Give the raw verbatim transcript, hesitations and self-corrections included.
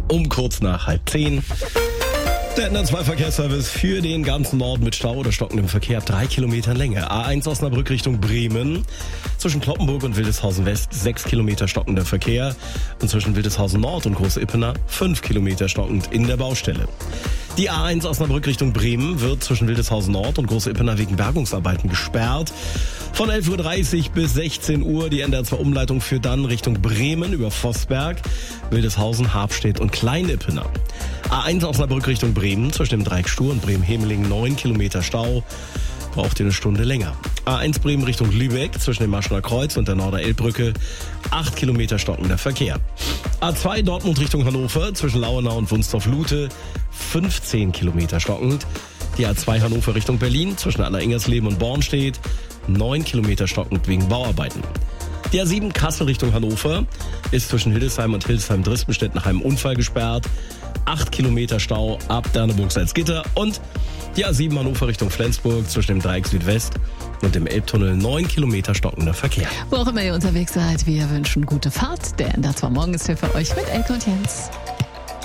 um kurz nach halb zehn. Der N R zwei Verkehrsservice für den ganzen Norden mit Stau oder stockendem Verkehr ab drei Kilometern Länge. A eins Osnabrück Richtung Bremen. Zwischen Kloppenburg und Wildeshausen West sechs Kilometer stockender Verkehr. Und zwischen Wildeshausen Nord und Große Ippener fünf Kilometer stockend in der Baustelle. Die A eins Osnabrück Richtung Bremen wird zwischen Wildeshausen Nord und Große Ippener wegen Bergungsarbeiten gesperrt. Von elf Uhr dreißig bis sechzehn Uhr. Die N R zwei Umleitung führt dann Richtung Bremen über Vossberg, Wildeshausen, Habstedt und Klein-Ippener. A eins Osnabrück Richtung Bremen zwischen dem Dreieck Stur und Bremen-Hemeling neun Kilometer Stau. Braucht ihr eine Stunde länger. A eins Bremen Richtung Lübeck zwischen dem Maschener Kreuz und der Norder-Elb-Brücke acht Kilometer stockender Verkehr. A zwei Dortmund Richtung Hannover zwischen Lauenau und Wunstorf-Lute fünfzehn Kilometer stockend. Die A zwei Hannover Richtung Berlin zwischen Aller-Ingersleben und Bornstedt neun Kilometer stockend wegen Bauarbeiten. Die A sieben Kassel Richtung Hannover ist zwischen Hildesheim und Hildesheim-Drispenstedt nach einem Unfall gesperrt. acht Kilometer Stau ab Derneburg-Salzgitter. Und die A sieben Hannover Richtung Flensburg zwischen dem Dreieck Südwest und dem Elbtunnel neun Kilometer stockender Verkehr. Wo auch immer ihr unterwegs seid, wir wünschen gute Fahrt. Der N R zwei Morgen ist hier für euch mit Elke und Jens.